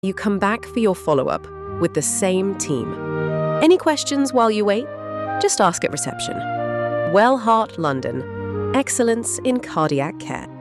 You come back for your follow-up with the same team. Any questions while you wait? Just ask at reception. Well Heart London. Excellence in cardiac care.